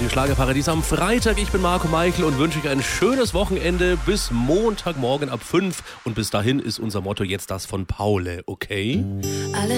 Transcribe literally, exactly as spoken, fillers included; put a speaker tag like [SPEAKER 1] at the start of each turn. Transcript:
[SPEAKER 1] Radio Schlagerparadies am Freitag. Ich bin Marco Meichel und wünsche euch ein schönes Wochenende bis Montagmorgen ab fünf. Und bis dahin ist unser Motto jetzt das von Paule, okay?
[SPEAKER 2] Alle